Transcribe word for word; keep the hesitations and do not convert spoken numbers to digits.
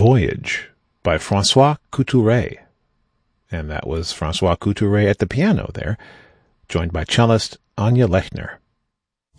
Voyage by Francois Couturier. And that was Francois Couturier at the piano there, joined by cellist Anya Lechner.